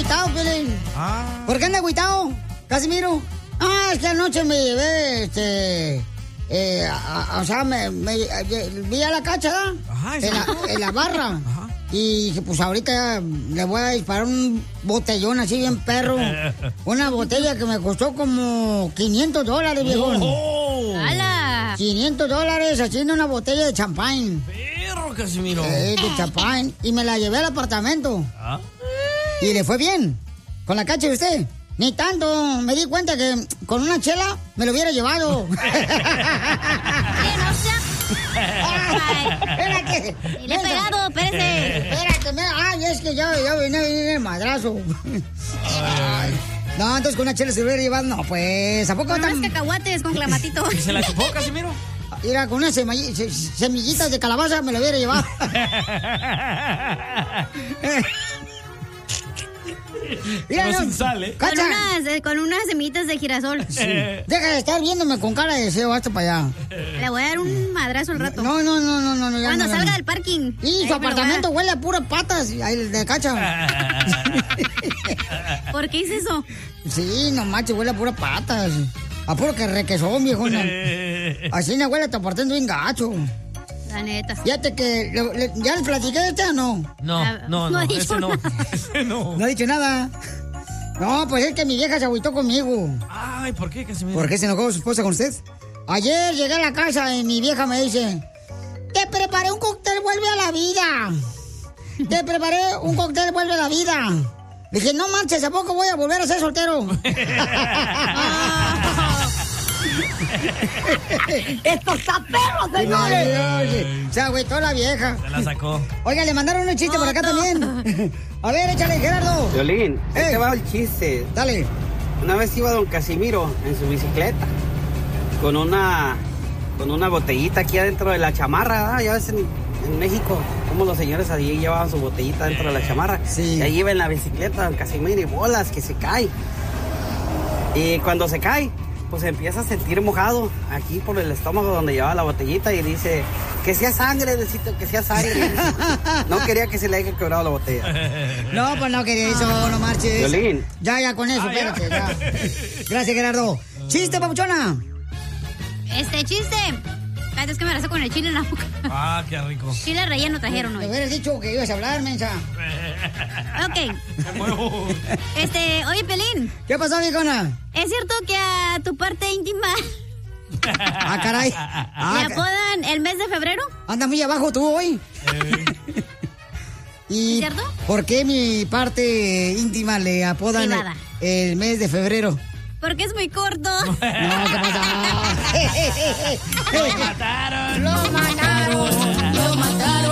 agüitado, Pelín. ¿Por qué anda agüitado, Casimiro? Es que anoche me llevé, o sea, me vi a la cacha, en la barra. Ajá. Y dije, pues ahorita le voy a disparar un botellón así bien perro. Una botella que me costó como $500, viejón. ¡Hala! $500 haciendo una botella de champán. Perro, Casimiro. De champán. Y me la llevé al apartamento. Y le fue bien. ¿Con la cacha de usted? Ni tanto. Me di cuenta que con una chela me lo hubiera llevado. Espérate. Y le he pegado, espérate. Espérate, es que ya viene el madrazo. No, entonces con una chela se lo hubiera llevado. No, pues, ¿a poco con unos cacahuates con clamatito? ¿Y se la chupó, Casimiro? Mira, con unas semillitas de calabaza me lo hubiera llevado. Mira, no, sin sal, ¿eh? Con unas semillitas de girasol. Sí. Deja de estar viéndome con cara de deseo hasta para allá. Le voy a dar un madrazo al rato. No. Cuando salga del parking. Y su apartamento huele a puras patas. Ahí de cacha. ¿Por qué hice eso? Sí, no manches, huele a puras patas. A puro que requesón, viejo. Así me huele tu apartamento bien gacho. La neta. Fíjate que... ¿Ya les platiqué de este o no? No, ese no. No ha dicho nada. No, pues es que mi vieja se agüitó conmigo. Ay, ¿por qué, Casimiro? ¿Por qué se enojó su esposa con usted? Ayer llegué a la casa y mi vieja me dice... Te preparé un cóctel, vuelve a la vida. Te preparé un cóctel, vuelve a la vida. Le dije, no manches, ¿a poco voy a volver a ser soltero? ¡Esto está perro, señores! Se agüitó la vieja. Se la sacó. Oiga, le mandaron un chiste por acá también. A ver, échale, Gerardo. Violín, te va el chiste. Dale. Una vez iba don Casimiro en su bicicleta con una botellita aquí adentro de la chamarra. Ya ves en México, como los señores allí llevaban su botellita dentro de la chamarra. Sí. Y ahí iba en la bicicleta don Casimiro y bolas que se cae. Y cuando se cae, pues empieza a sentir mojado aquí por el estómago donde llevaba la botellita y dice, que sea sangre, necesito que sea sangre. No quería que se le haya quebrado la botella. No, pues no quería eso, no marches. Violín. Ya, con eso, espérate, ya. Gracias, Gerardo. ¡Chiste, papuchona! Chiste. Ay, es que me abrazo con el chile en la boca. Qué rico. Chile relleno trajeron hoy. Me hubieras dicho que ibas a hablar, mensa. Ok. Oye, Pelín. ¿Qué pasó, viejona? ¿Es cierto que a tu parte íntima caray. le apodan el mes de febrero? Anda muy abajo tú hoy. ¿Y ¿Es cierto? por qué mi parte íntima le apodan el mes de febrero? Porque es muy corto. No, ¿qué pasa? ¡Lo mataron! ¡Lo mataron! ¡Lo mataron!